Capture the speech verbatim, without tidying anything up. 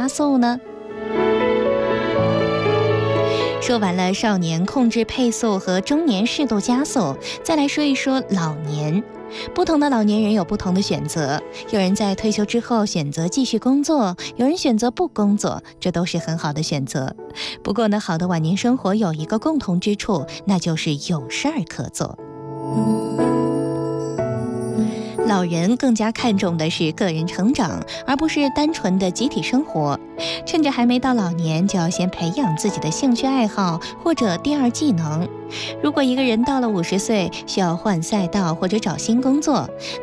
速呢？说完了少年控制配速和中年适度加速，再来说一说老年。不同的老年人有不同的选择，有人在退休之后选择继续工作，有人选择不工作，这都是很好的选择。不过呢，好的晚年生活有一个共同之处，那就是有事儿可做。老人更加看重的是个人成长，而不是单纯的集体生活。趁着还没到老年，就要先培养自己的兴趣爱好或者第二技能。如果一个人到了五十岁，需要换赛道或者找新工作，